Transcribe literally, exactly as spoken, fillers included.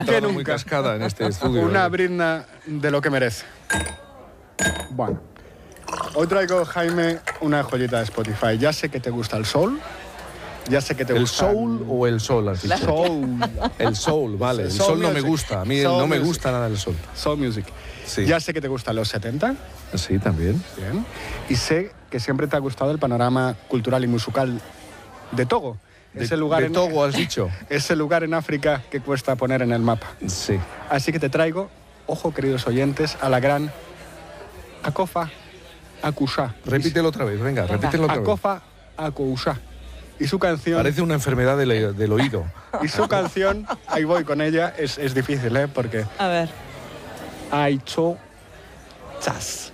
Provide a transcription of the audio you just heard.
Que muy nunca. cascada en este estudio. Una ¿eh? brinda de lo que merece. Bueno, hoy traigo, Jaime, una joyita de Spotify. Ya sé que te gusta el soul, ya sé que te ¿El gusta... soul o el sol, has dicho? Soul. El soul, vale. El Soul sol no me music. gusta. A mí Soul no me music. gusta nada el sol. Soul music. Sí. Ya sé que te gustan los setenta. Sí, también. Bien. Y sé que siempre te ha gustado el panorama cultural y musical de Togo. De, ese lugar de en, Togo, has dicho. Ese lugar en África que cuesta poner en el mapa. Sí. Así que te traigo, ojo queridos oyentes, a la gran Akofa Akusha. Repítelo otra vez, venga, Venga. repítelo otra vez. Akofa Akusha. Y su canción... Parece una enfermedad del, del oído. Y su canción, ahí voy con ella, es, es difícil, ¿eh? Porque... A ver. Aicho Chas.